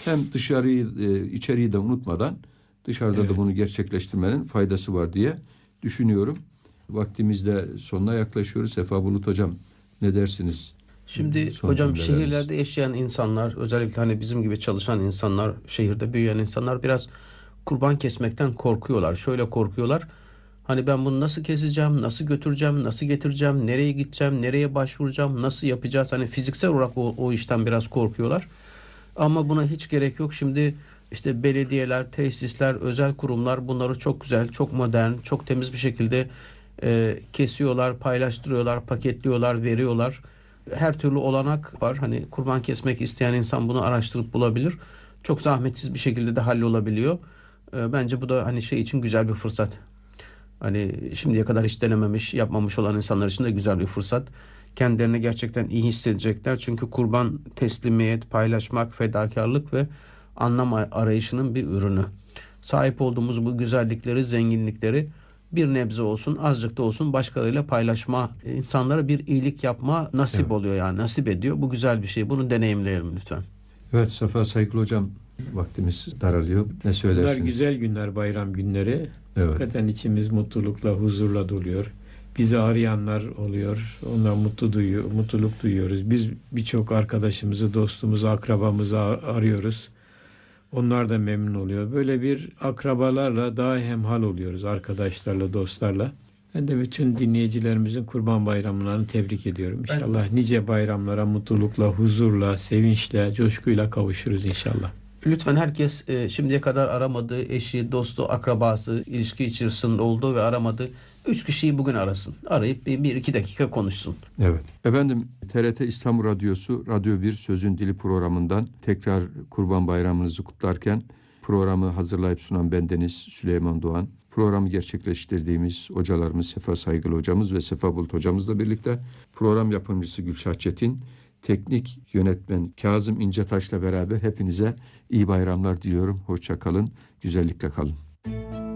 Hem dışarıyı, içeriği de unutmadan dışarıda da bunu gerçekleştirmenin faydası var diye düşünüyorum. Vaktimizde sonuna yaklaşıyoruz. Sefa Bulut Hocam, ne dersiniz? Şimdi Son hocam, cümleleriniz. şehirlerde yaşayan insanlar, özellikle hani bizim gibi çalışan insanlar, şehirde büyüyen insanlar biraz kurban kesmekten korkuyorlar. Şöyle korkuyorlar. Hani ben bunu nasıl keseceğim, nasıl götüreceğim, nasıl getireceğim, nereye gideceğim, nereye başvuracağım, nasıl yapacağız? Hani fiziksel olarak o işten biraz korkuyorlar. Ama buna hiç gerek yok. Şimdi işte belediyeler, tesisler, özel kurumlar bunları çok güzel, çok modern, çok temiz bir şekilde kesiyorlar, paylaştırıyorlar, paketliyorlar, veriyorlar. Her türlü olanak var. Hani kurban kesmek isteyen insan bunu araştırıp bulabilir. Çok zahmetsiz bir şekilde de hallolabiliyor. Bence bu da hani şey için güzel bir fırsat. Hani şimdiye kadar hiç denememiş, yapmamış olan insanlar için de güzel bir fırsat. Kendilerini gerçekten iyi hissedecekler. Çünkü kurban teslimiyet, paylaşmak, fedakarlık ve anlam arayışının bir ürünü. Sahip olduğumuz bu güzellikleri, zenginlikleri bir nebze olsun, azıcık da olsun başkalarıyla paylaşma, insanlara bir iyilik yapma nasip Evet. oluyor, yani nasip ediyor. Bu güzel bir şey. Bunu deneyimleyelim lütfen. Evet, Safa Saygılı Hocam, vaktimiz daralıyor. Ne Bunlar söylersiniz? güzel günler, bayram günleri. Evet. Hakikaten içimiz mutlulukla, huzurla doluyor. Bizi arayanlar oluyor. Onlar mutluluk duyuyoruz. Biz birçok arkadaşımızı, dostumuzu, akrabamızı arıyoruz. Onlar da memnun oluyor. Böyle bir akrabalarla daha hemhal oluyoruz, arkadaşlarla, dostlarla. Ben de bütün dinleyicilerimizin Kurban Bayramlarını tebrik ediyorum. İnşallah nice bayramlara mutlulukla, huzurla, sevinçle, coşkuyla kavuşuruz inşallah. Lütfen herkes şimdiye kadar aramadığı eşi, dostu, akrabası, ilişki içerisinde olduğu ve aramadığı 3 kişiyi bugün arasın. Arayıp bir iki dakika konuşsun. Evet. Efendim, TRT İstanbul Radyosu Radyo 1 Sözün Dili programından tekrar Kurban Bayramınızı kutlarken programı hazırlayıp sunan bendeniz Süleyman Doğan. Programı gerçekleştirdiğimiz hocalarımız Sefa Saygılı hocamız ve Sefa Bulut hocamızla birlikte program yapımcısı Gülşah Çetin, teknik yönetmen Kazım İncetaş'la beraber hepinize iyi bayramlar diliyorum. Hoşça kalın, güzellikle kalın.